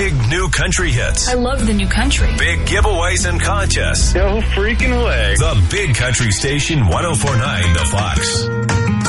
Big new country hits. I love the new country. Big giveaways and contests. No freaking way. The Big Country Station 104.9 The Fox.